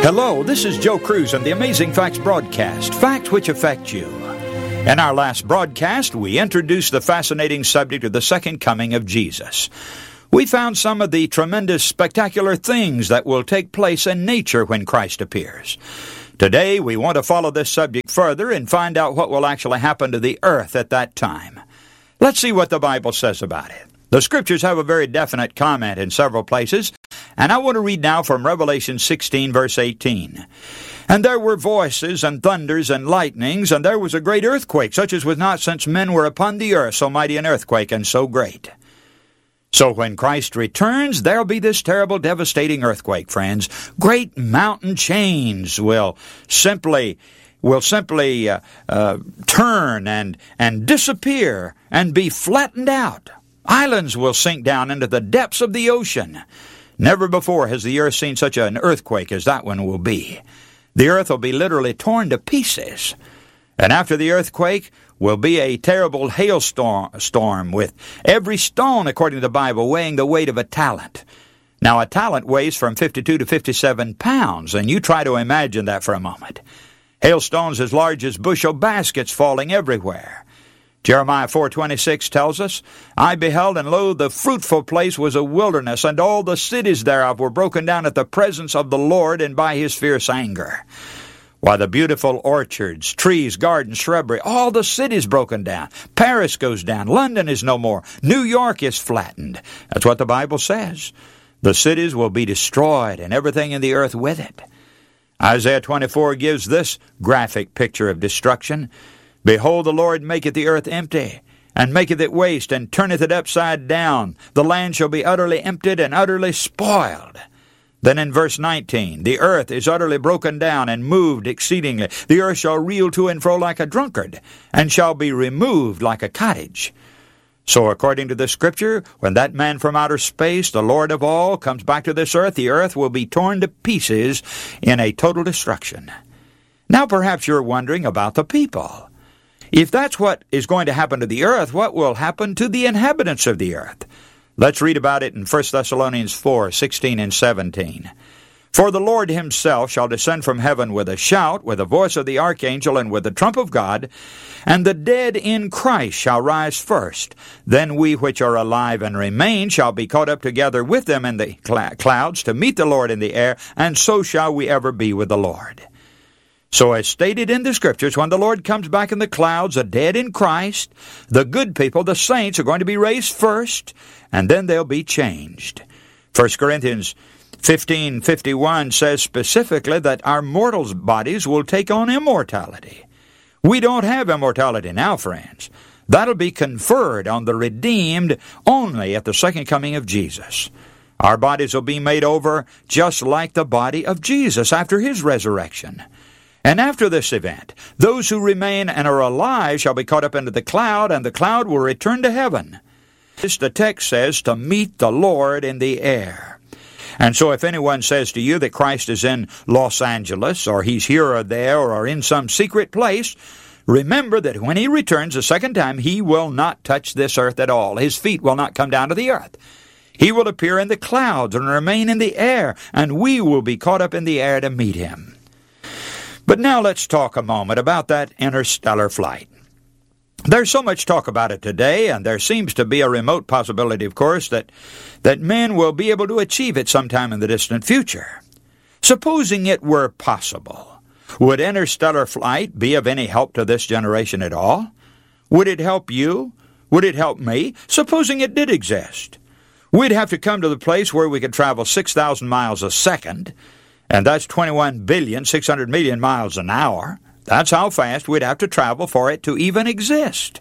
Hello, this is Joe Cruz on the Amazing Facts broadcast, facts which affect you. In our last broadcast, we introduced the fascinating subject of the second coming of Jesus. We found some of the tremendous, spectacular things that will take place in nature when Christ appears. Today, we want to follow this subject further and find out what will actually happen to the earth at that time. Let's see what the Bible says about it. The Scriptures have a very definite comment in several places, and I want to read now from Revelation 16, verse 18. And there were voices, and thunders, and lightnings, and there was a great earthquake, such as was not since men were upon the earth, so mighty an earthquake, and so great. So when Christ returns, there'll be this terrible, devastating earthquake, friends. Great mountain chains will simply turn and disappear and be flattened out. Islands will sink down into the depths of the ocean. Never before has the earth seen such an earthquake as that one will be. The earth will be literally torn to pieces. And after the earthquake will be a terrible hailstorm with every stone, according to the Bible, weighing the weight of a talent. Now, a talent weighs from 52 to 57 pounds, and you try to imagine that for a moment. Hailstones as large as bushel baskets falling everywhere. Jeremiah 4:26 tells us, I beheld, and lo, the fruitful place was a wilderness, and all the cities thereof were broken down at the presence of the Lord and by his fierce anger. Why, the beautiful orchards, trees, gardens, shrubbery, all the cities broken down. Paris goes down. London is no more. New York is flattened. That's what the Bible says. The cities will be destroyed, and everything in the earth with it. Isaiah 24 gives this graphic picture of destruction. Behold, the Lord maketh the earth empty, and maketh it waste, and turneth it upside down. The land shall be utterly emptied and utterly spoiled. Then in verse 19, the earth is utterly broken down and moved exceedingly. The earth shall reel to and fro like a drunkard, and shall be removed like a cottage. So according to the Scripture, when that man from outer space, the Lord of all, comes back to this earth, the earth will be torn to pieces in a total destruction. Now perhaps you're wondering about the people. If that's what is going to happen to the earth, what will happen to the inhabitants of the earth? Let's read about it in 1 Thessalonians 4:16 and 17. For the Lord himself shall descend from heaven with a shout, with the voice of the archangel, and with the trump of God, and the dead in Christ shall rise first. Then we which are alive and remain shall be caught up together with them in the clouds to meet the Lord in the air, and so shall we ever be with the Lord. So as stated in the Scriptures, when the Lord comes back in the clouds, the dead in Christ, the good people, the saints, are going to be raised first, and then they'll be changed. 1 Corinthians 15:51 says specifically that our mortal bodies will take on immortality. We don't have immortality now, friends. That'll be conferred on the redeemed only at the second coming of Jesus. Our bodies will be made over just like the body of Jesus after his resurrection. And after this event, those who remain and are alive shall be caught up into the cloud, and the cloud will return to heaven. The text says to meet the Lord in the air. And so if anyone says to you that Christ is in Los Angeles, or he's here or there, or in some secret place, remember that when he returns the second time, he will not touch this earth at all. His feet will not come down to the earth. He will appear in the clouds and remain in the air, and we will be caught up in the air to meet him. But now let's talk a moment about that interstellar flight. There's so much talk about it today, and there seems to be a remote possibility, of course, that men will be able to achieve it sometime in the distant future. Supposing it were possible, would interstellar flight be of any help to this generation at all? Would it help you? Would it help me? Supposing it did exist. We'd have to come to the place where we could travel 6,000 miles a second, and that's 21,600,000,000 miles an hour. That's how fast we'd have to travel for it to even exist.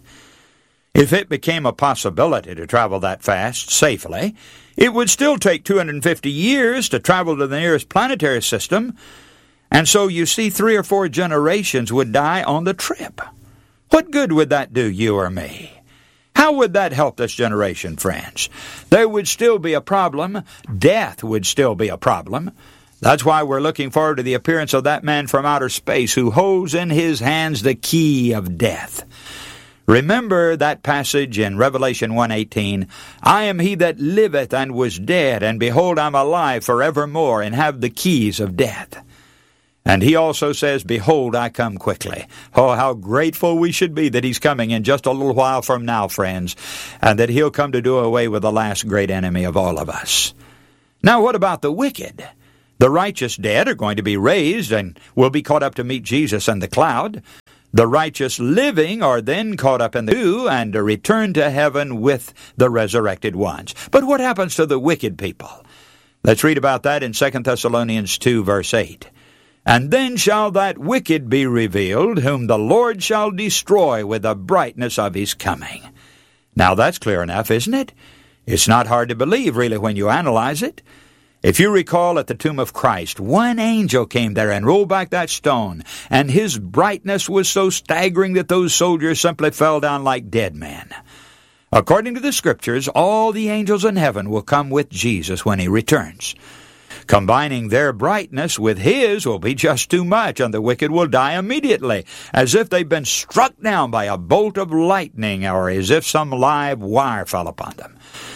If it became a possibility to travel that fast safely, it would still take 250 years to travel to the nearest planetary system, and so you see 3 or 4 generations would die on the trip. What good would that do you or me? How would that help this generation, friends? There would still be a problem. Death would still be a problem. That's why we're looking forward to the appearance of that man from outer space who holds in his hands the key of death. Remember that passage in Revelation 1:18, I am he that liveth and was dead, and behold, I am alive forevermore, and have the keys of death. And he also says, behold, I come quickly. Oh, how grateful we should be that he's coming in just a little while from now, friends, and that he'll come to do away with the last great enemy of all of us. Now, what about the wicked? The righteous dead are going to be raised and will be caught up to meet Jesus in the cloud. The righteous living are then caught up in the dew and return to heaven with the resurrected ones. But what happens to the wicked people? Let's read about that in 2 Thessalonians 2, verse 8. And then shall that wicked be revealed, whom the Lord shall destroy with the brightness of his coming. Now that's clear enough, isn't it? It's not hard to believe, really, when you analyze it. If you recall at the tomb of Christ, one angel came there and rolled back that stone, and his brightness was so staggering that those soldiers simply fell down like dead men. According to the Scriptures, all the angels in heaven will come with Jesus when he returns. Combining their brightness with his will be just too much, and the wicked will die immediately, as if they've been struck down by a bolt of lightning, or as if some live wire fell upon them.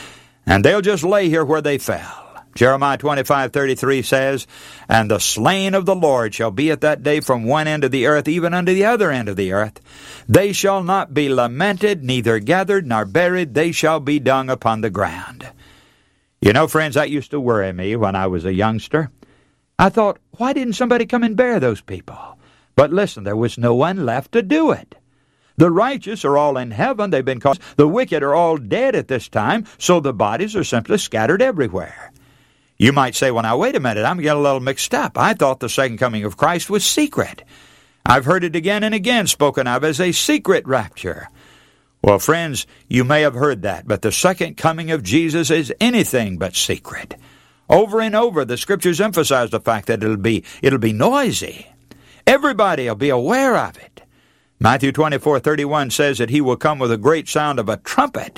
And they'll just lay here where they fell. Jeremiah 25:33 says, And the slain of the Lord shall be at that day from one end of the earth even unto the other end of the earth. They shall not be lamented, neither gathered nor buried, they shall be dung upon the ground. You know, friends, that used to worry me when I was a youngster. I thought, why didn't somebody come and bury those people? But listen, there was no one left to do it. The righteous are all in heaven. They've been caught. The wicked are all dead at this time, so the bodies are simply scattered everywhere. You might say, well, now, wait a minute, I'm getting a little mixed up. I thought the second coming of Christ was secret. I've heard it again and again spoken of as a secret rapture. Well, friends, you may have heard that, but the second coming of Jesus is anything but secret. Over and over, the Scriptures emphasize the fact that it'll be noisy. Everybody will be aware of it. Matthew 24:31 says that he will come with a great sound of a trumpet.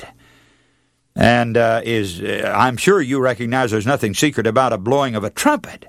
And I'm sure you recognize there's nothing secret about a blowing of a trumpet.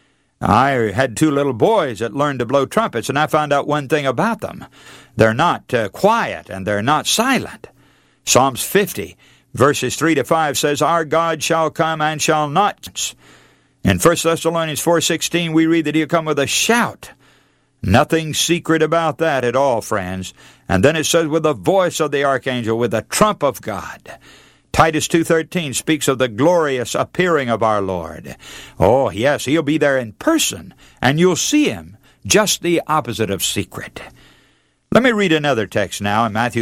I had two little boys that learned to blow trumpets, and I found out one thing about them. They're not quiet, and they're not silent. Psalms 50, verses 3-5 says, Our God shall come and shall not. In 1 Thessalonians 4:16, we read that he'll come with a shout. Nothing secret about that at all, friends. And then it says, with the voice of the archangel, with the trump of God. Titus 2:13 speaks of the glorious appearing of our Lord. Oh, yes, he'll be there in person, and you'll see him, just the opposite of secret. Let me read another text now in Matthew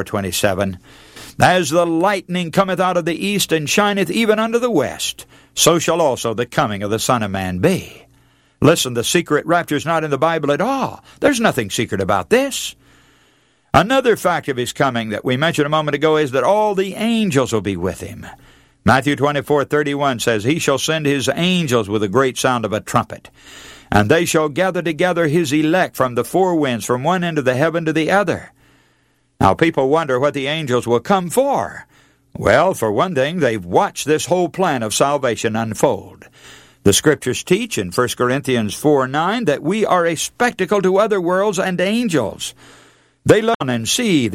24:27. As the lightning cometh out of the east, and shineth even unto the west, so shall also the coming of the Son of Man be. Listen, the secret rapture's not in the Bible at all. There's nothing secret about this. Another fact of his coming that we mentioned a moment ago is that all the angels will be with him. Matthew 24:31 says, He shall send his angels with a great sound of a trumpet, and they shall gather together his elect from the four winds, from one end of the heaven to the other. Now people wonder what the angels will come for. Well, for one thing, they've watched this whole plan of salvation unfold. The Scriptures teach in 1 Corinthians 4:9 that we are a spectacle to other worlds and angels. They look and see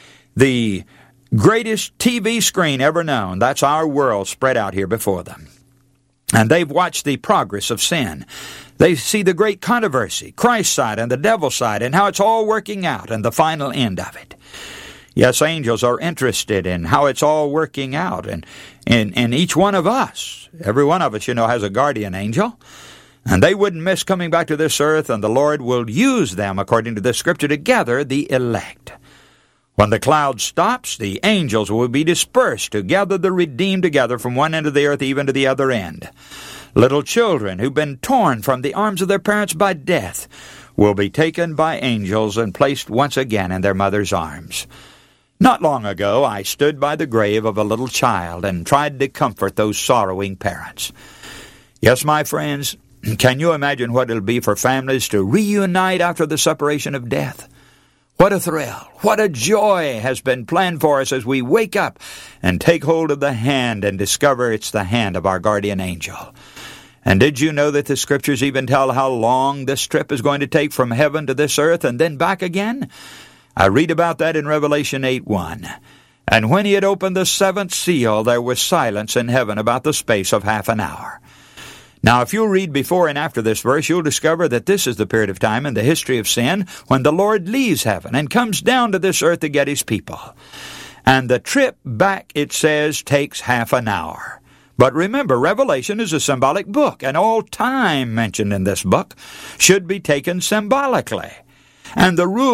the greatest TV screen ever known. That's our world spread out here before them. And they've watched the progress of sin. They see the great controversy, Christ's side and the devil's side, and how it's all working out and the final end of it. Yes, angels are interested in how it's all working out. And in each one of us, every one of us, has a guardian angel. And they wouldn't miss coming back to this earth, and the Lord will use them, according to the Scripture, to gather the elect. When the cloud stops, the angels will be dispersed to gather the redeemed together from one end of the earth even to the other end. Little children who've been torn from the arms of their parents by death will be taken by angels and placed once again in their mother's arms. Not long ago, I stood by the grave of a little child and tried to comfort those sorrowing parents. Yes, my friends, can you imagine what it'll be for families to reunite after the separation of death? What a thrill, what a joy has been planned for us as we wake up and take hold of the hand and discover it's the hand of our guardian angel. And did you know that the Scriptures even tell how long this trip is going to take from heaven to this earth and then back again? I read about that in Revelation 8:1. And when he had opened the seventh seal, there was silence in heaven about the space of half an hour. Now, if you'll read before and after this verse, you'll discover that this is the period of time in the history of sin when the Lord leaves heaven and comes down to this earth to get His people. And the trip back, it says, takes half an hour. But remember, Revelation is a symbolic book, and all time mentioned in this book should be taken symbolically. And the rule